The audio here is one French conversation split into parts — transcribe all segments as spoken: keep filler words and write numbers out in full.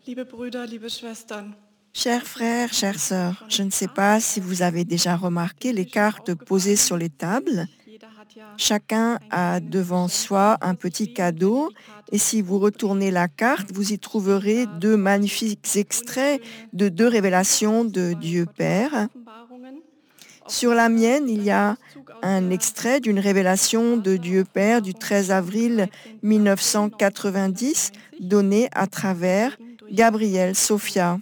Liebe Brüder, liebe Schwestern, Chers frères, chères sœurs, je ne sais pas si vous avez déjà remarqué les cartes posées sur les tables. Chacun a devant soi un petit cadeau et si vous retournez la carte, vous y trouverez deux magnifiques extraits de deux révélations de Dieu Père. Sur la mienne, il y a un extrait d'une révélation de Dieu Père du treize avril mille neuf cent quatre-vingt-dix donnée à travers Gabriel Sophia.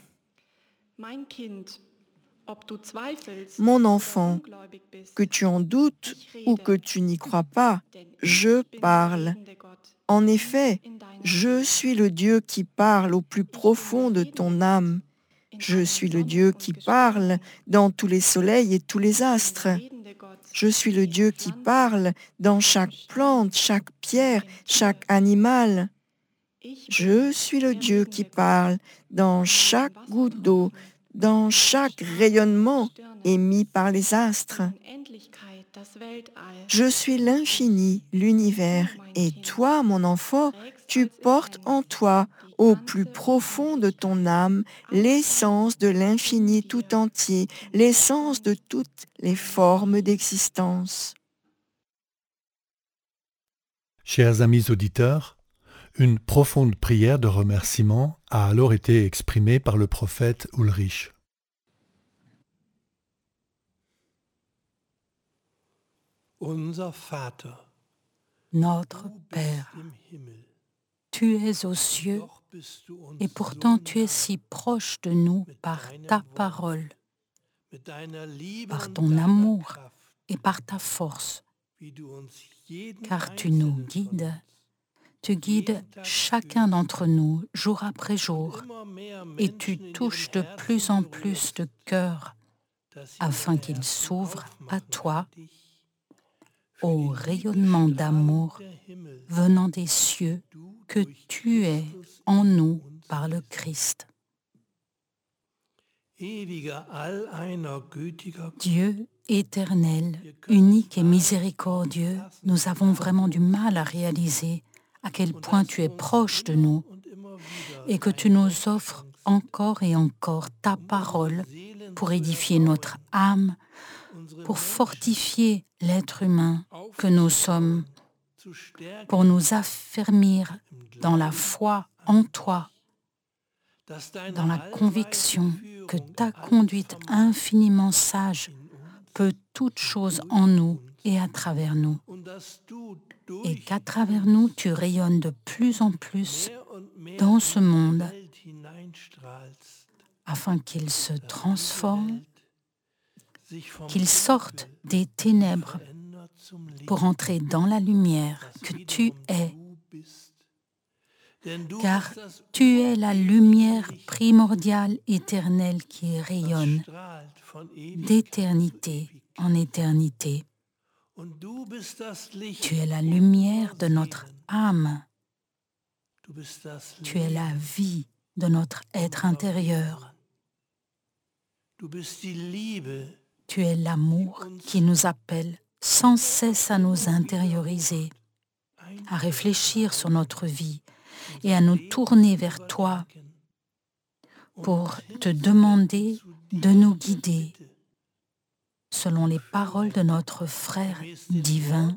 Mon enfant, que tu en doutes ou que tu n'y crois pas, je parle. En effet, je suis le Dieu qui parle au plus profond de ton âme. Je suis le Dieu qui parle dans tous les soleils et tous les astres. Je suis le Dieu qui parle dans chaque plante, chaque pierre, chaque animal. Je suis le Dieu qui parle dans chaque goutte d'eau, dans chaque rayonnement émis par les astres. Je suis l'infini, l'univers, et toi, mon enfant, tu portes en toi, au plus profond de ton âme, l'essence de l'infini tout entier, l'essence de toutes les formes d'existence. Chers amis auditeurs, une profonde prière de remerciement a alors été exprimée par le prophète Ulrich. Unser Vater, Notre Père, tu es aux cieux et pourtant tu es si proche de nous par ta parole, par ton amour et par ta force, car tu nous guides. Tu guides chacun d'entre nous jour après jour et tu touches de plus en plus de cœurs afin qu'ils s'ouvrent à toi, au rayonnement d'amour venant des cieux que tu es en nous par le Christ. Dieu éternel, unique et miséricordieux, nous avons vraiment du mal à réaliser à quel point tu es proche de nous et que tu nous offres encore et encore ta parole pour édifier notre âme, pour fortifier l'être humain que nous sommes, pour nous affermir dans la foi en toi, dans la conviction que ta conduite infiniment sage peut toute chose en nous et à travers nous, et qu'à travers nous tu rayonnes de plus en plus dans ce monde afin qu'il se transforme, qu'il sorte des ténèbres pour entrer dans la lumière que tu es, car tu es la lumière primordiale éternelle qui rayonne d'éternité en éternité. Tu es la lumière de notre âme. Tu es la vie de notre être intérieur. Tu es l'amour qui nous appelle sans cesse à nous intérioriser, à réfléchir sur notre vie et à nous tourner vers toi pour te demander de nous guider selon les paroles de notre frère divin,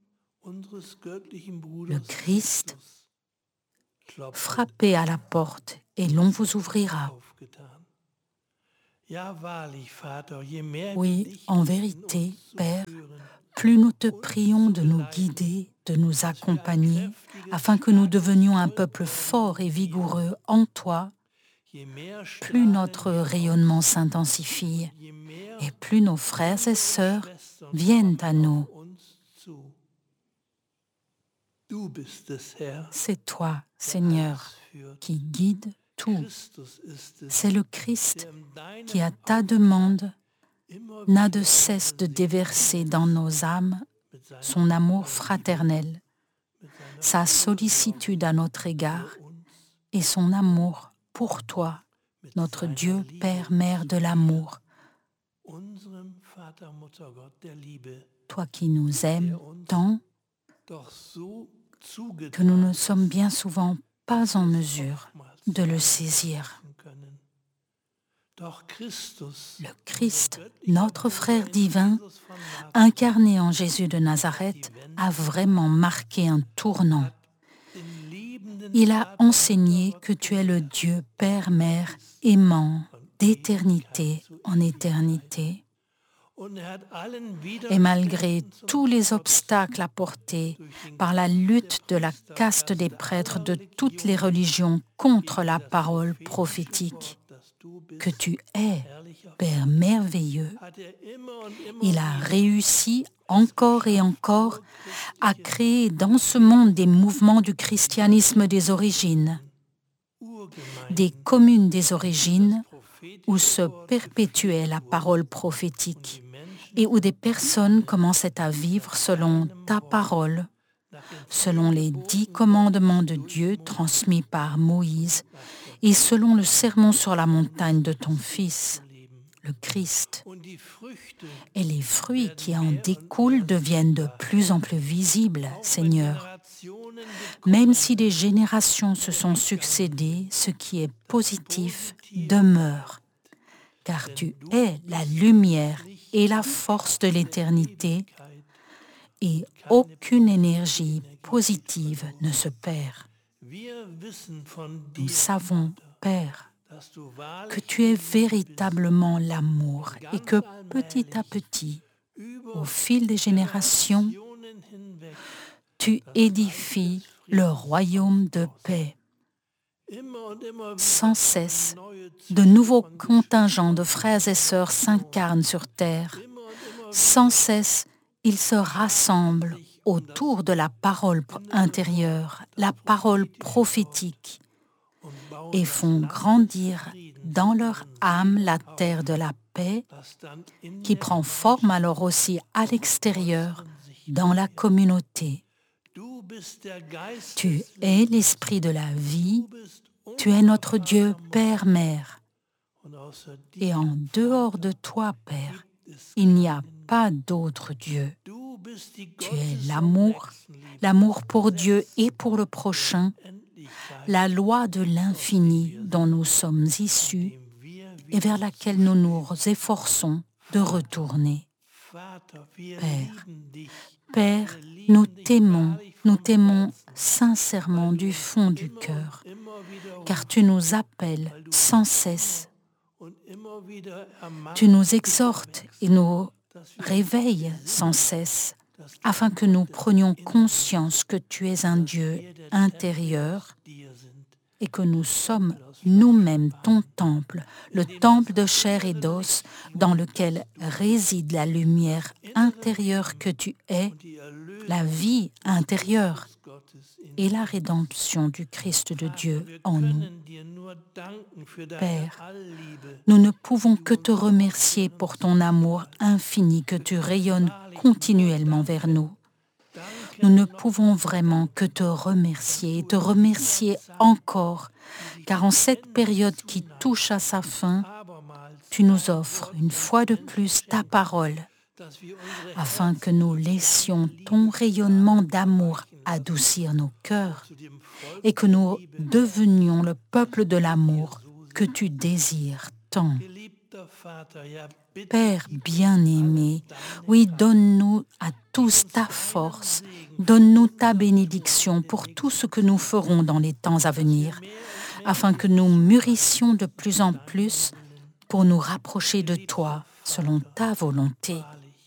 le Christ. Frappez à la porte et l'on vous ouvrira. Oui, en vérité, Père, plus nous te prions de nous guider, de nous accompagner, afin que nous devenions un peuple fort et vigoureux en toi, plus notre rayonnement s'intensifie et plus nos frères et sœurs viennent à nous. C'est toi, Seigneur, qui guide tout. C'est le Christ qui, à ta demande, n'a de cesse de déverser dans nos âmes son amour fraternel, sa sollicitude à notre égard et son amour pour toi, notre Dieu Père, Mère de l'amour, toi qui nous aimes tant que nous ne sommes bien souvent pas en mesure de le saisir. Le Christ, notre frère divin, incarné en Jésus de Nazareth, a vraiment marqué un tournant. Il a enseigné que tu es le Dieu Père, Mère, aimant, d'éternité en éternité. Et malgré tous les obstacles apportés par la lutte de la caste des prêtres de toutes les religions contre la parole prophétique, que tu es, Père merveilleux, il a réussi encore et encore à créer dans ce monde des mouvements du christianisme des origines, des communes des origines où se perpétuait la parole prophétique et où des personnes commençaient à vivre selon ta parole, selon les dix commandements de Dieu transmis par Moïse et selon le sermon sur la montagne de ton Fils, le Christ. Et les fruits qui en découlent deviennent de plus en plus visibles, Seigneur. Même si des générations se sont succédées, ce qui est positif demeure, car tu es la lumière et la force de l'éternité, et aucune énergie positive ne se perd. Nous savons, Père, que tu es véritablement l'amour et que petit à petit, au fil des générations, tu édifies le royaume de paix. Sans cesse, de nouveaux contingents de frères et sœurs s'incarnent sur terre. Sans cesse, ils se rassemblent autour de la parole intérieure, la parole prophétique, et font grandir dans leur âme la terre de la paix, qui prend forme alors aussi à l'extérieur, dans la communauté. Tu es l'esprit de la vie, tu es notre Dieu Père, Mère. Et en dehors de toi, Père, il n'y a pas d'autre Dieu. Tu es l'amour, l'amour pour Dieu et pour le prochain, la loi de l'infini dont nous sommes issus et vers laquelle nous nous efforçons de retourner. Père, Père, nous t'aimons, nous t'aimons sincèrement du fond du cœur, car tu nous appelles sans cesse. Tu nous exhortes et nous réveilles sans cesse, afin que nous prenions conscience que tu es un Dieu intérieur et que nous sommes nous-mêmes ton temple, le temple de chair et d'os dans lequel réside la lumière intérieure que tu es, la vie intérieure et la rédemption du Christ de Dieu en nous. Père, nous ne pouvons que te remercier pour ton amour infini que tu rayonnes continuellement vers nous. Nous ne pouvons vraiment que te remercier et te remercier encore, car en cette période qui touche à sa fin, tu nous offres une fois de plus ta parole, afin que nous laissions ton rayonnement d'amour adoucir nos cœurs et que nous devenions le peuple de l'amour que tu désires tant. Père bien-aimé, oui, donne-nous à tous ta force, donne-nous ta bénédiction pour tout ce que nous ferons dans les temps à venir, afin que nous mûrissions de plus en plus pour nous rapprocher de toi selon ta volonté.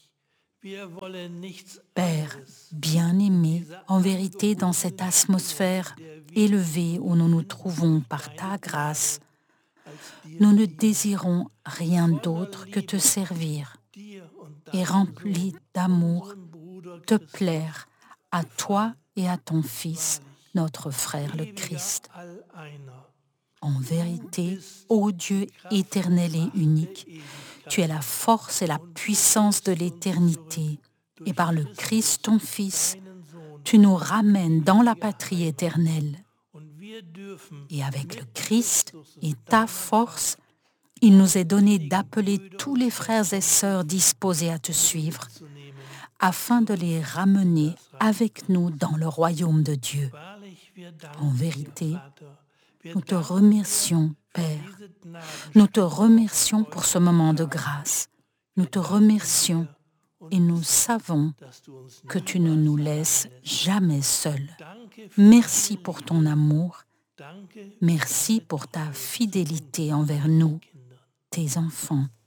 Père bien-aimé, en vérité, dans cette atmosphère élevée où nous nous trouvons par ta grâce, nous ne désirons rien d'autre que te servir et remplis d'amour, te plaire à toi et à ton Fils, notre frère le Christ. En vérité, ô Dieu éternel et unique, tu es la force et la puissance de l'éternité, et par le Christ ton Fils, tu nous ramènes dans la patrie éternelle. Et avec le Christ et ta force, il nous est donné d'appeler tous les frères et sœurs disposés à te suivre, afin de les ramener avec nous dans le royaume de Dieu. En vérité, Nous te remercions, Père. Nous te remercions pour ce moment de grâce. Nous te remercions et nous savons que tu ne nous laisses jamais seuls. Merci pour ton amour. Merci pour ta fidélité envers nous, tes enfants.